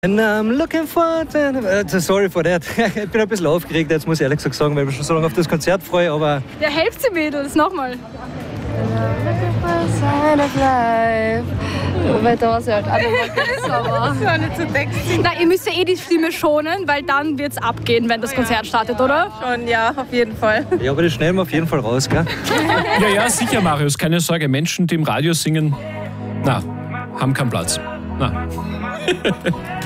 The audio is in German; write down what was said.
And I'm looking for... Sorry for that. Ich bin ein bisschen aufgeregt, jetzt muss ich ehrlich gesagt sagen, weil ich mich schon so lange auf das Konzert freue, aber... Ja, helft sie Mädels, nochmal. Weil da ist halt auch noch Das war nicht zu texten. Na, ihr müsst ja die Stimme schonen, weil dann wird's abgehen, wenn das Konzert startet, oder? schon, ja, auf jeden Fall. Ja, aber das schneiden wir auf jeden Fall raus, gell? Ja, sicher, Marius, keine Sorge. Menschen, die im Radio singen, haben keinen Platz. Na.